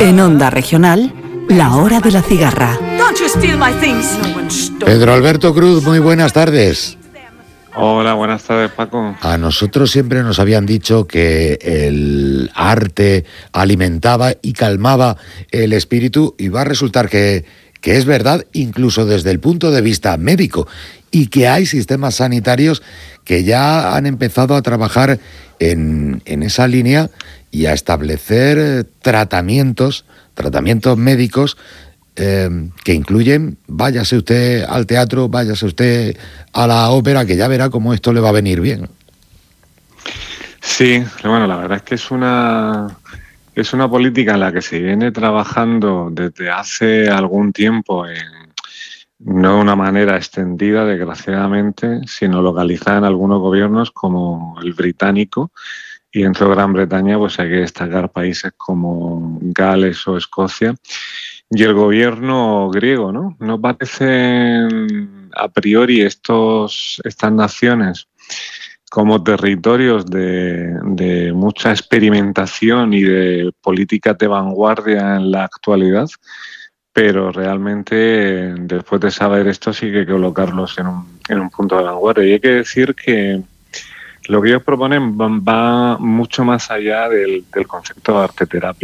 En Onda Regional, la hora de la cigarra. Pedro Alberto Cruz, muy buenas tardes. Hola, buenas tardes, Paco. A nosotros siempre nos habían dicho que el arte alimentaba y calmaba el espíritu, y va a resultar que es verdad, incluso desde el punto de vista médico, y que hay sistemas sanitarios que ya han empezado a trabajar en esa línea y a establecer tratamientos médicos que incluyen, váyase usted al teatro, váyase usted a la ópera, que ya verá cómo esto le va a venir bien. Sí, bueno, la verdad es que es una política en la que se viene trabajando desde hace algún tiempo, no de una manera extendida, desgraciadamente, sino localizada en algunos gobiernos como el británico, y dentro de Gran Bretaña pues hay que destacar países como Gales o Escocia. Y el gobierno griego, ¿no? ¿No parecen a priori estas naciones como territorios de mucha experimentación y de políticas de vanguardia en la actualidad? Pero realmente, después de saber esto, sí que hay que colocarlos en un punto de vanguardia. Y hay que decir que lo que ellos proponen va mucho más allá del concepto de arte-terapia.